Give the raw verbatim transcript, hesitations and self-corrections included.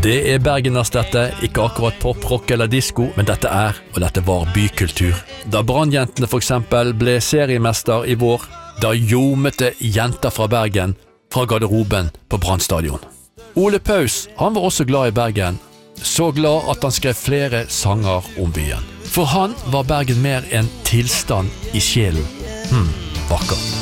Det er Bergeners dette, ikke akkurat pop, rock eller disco, men dette er, og dette var bykultur. Da Brannjentene for eksempel ble seriemester i vår, da ljomete jenter fra Bergen fra garderoben på Brannstadion. Ole Paus, han var også glad i Bergen, så glad at han skrev flere sanger om byen. For han var Bergen mer en tilstand i sjelen. Hm, vakkert.